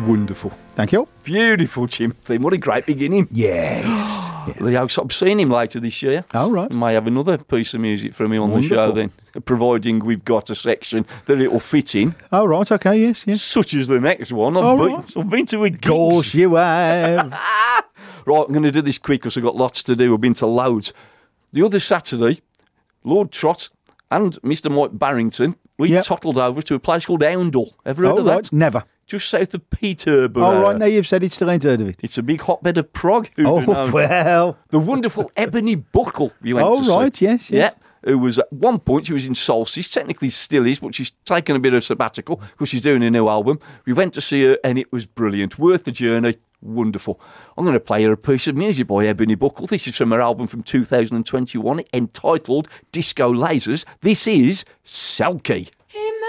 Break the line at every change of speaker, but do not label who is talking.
wonderful.
Thank you.
Beautiful, Timothy. What a great beginning.
Yes.
Leo, I'm seeing him later this year.
Oh, right.
We may have another piece of music from him on the show then, providing we've got a section that it'll fit in.
Oh, right. Okay, yes.
Such as the next one. I've been to a gig.
Of course you have.
Right, I'm going to do this quick because I've got lots to do. I've been to loads. The other Saturday, Lord Trott and Mr. Mike Barrington, we tottled over to a place called Oundle. Ever heard of that?
Never.
Just south of Peterborough.
Oh, right, now you've said it, still ain't heard of it.
It's a big hotbed of prog.
Well.
The wonderful Ebony Buckle you went to see.
Oh, right, yes.
Yeah, who was at one point, she was in Solstice, technically still is, but she's taken a bit of sabbatical because she's doing a new album. We went to see her and it was brilliant. Worth the journey. Wonderful. I'm going to play her a piece of music by Ebony Buckle. This is from her album from 2021 entitled Disco Lasers. This is Selkie.